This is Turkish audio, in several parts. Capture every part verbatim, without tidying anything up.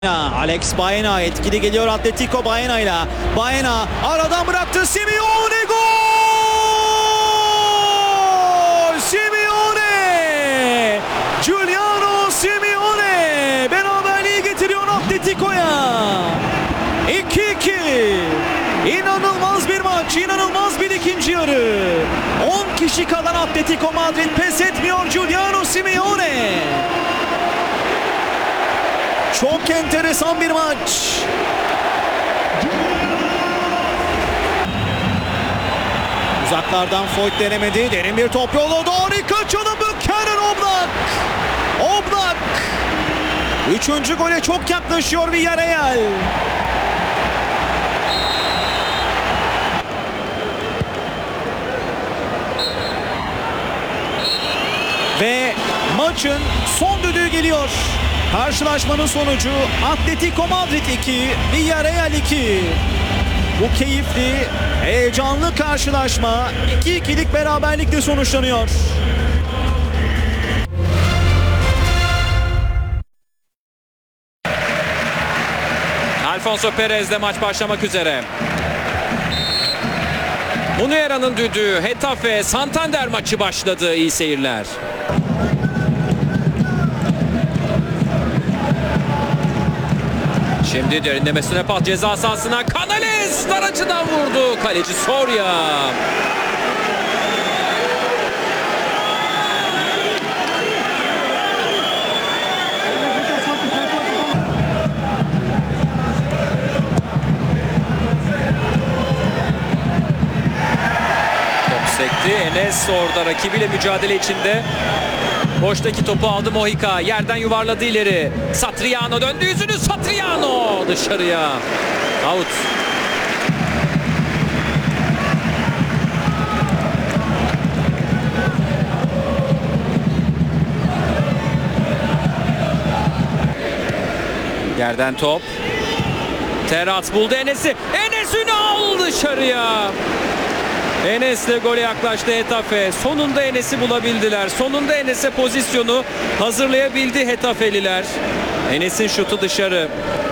Alex Baena etkili geliyor Atletico Baena ile. Baena aradan bıraktı. Simeone gol! Simeone! Giuliano Simeone beraberliği getiriyor Atletico'ya. iki iki. İnanılmaz bir maç, inanılmaz bir ikinci yarı. on kişi kalan Atletico Madrid pes etmiyor. Giuliano Simeone. Çok enteresan bir maç. Uzaklardan Foyt denemedi. Derin bir top yolladı. Harika çalım. Kenan Oblak. Oblak. Üçüncü gole çok yaklaşıyor Villarreal. Ve maçın son düdüğü geliyor. Karşılaşmanın sonucu Atletico Madrid iki, Villarreal iki. Bu keyifli, heyecanlı karşılaşma iki ikilik beraberlikle sonuçlanıyor. Alfonso Perez'de maç başlamak üzere. Muniera'nın düdüğü, Getafe Santander maçı başladı. İyi seyirler. Şimdi derinlemesine pas ceza sahasına. Canales dar açıdan vurdu. Kaleci Soria. Top sekti. Enes orada rakibiyle mücadele içinde. Boştaki topu aldı Mojica. Yerden yuvarladı ileri. Satriano döndü yüzünü. Satriano dışarıya. Out. Yerden top. Terats buldu Enes'i. Enes Ünal dışarıya. Enes'le gole yaklaştı Getafe. Sonunda Enes'i bulabildiler. Sonunda Enes'e pozisyonu hazırlayabildi Getafeliler. Enes'in şutu dışarı.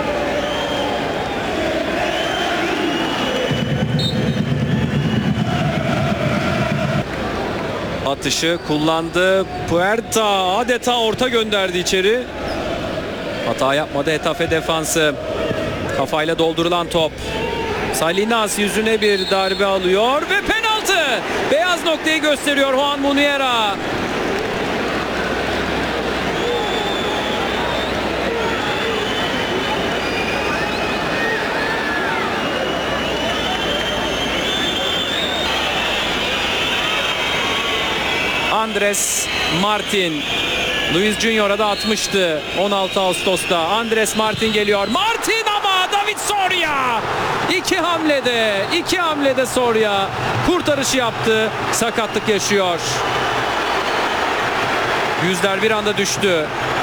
Atışı kullandı. Puerta adeta orta gönderdi içeri. Hata yapmadı Getafe defansı. Kafayla doldurulan top. Salinas yüzüne bir darbe alıyor ve penaltı. Beyaz noktayı gösteriyor Juan Muniera. Andres Martin. Luis Junior'a da atmıştı on altı Ağustos'ta. Andres Martin geliyor. Martin ama David Soria. İki hamlede, iki hamlede Soria kurtarışı yaptı. Sakatlık yaşıyor. Yüzler bir anda düştü.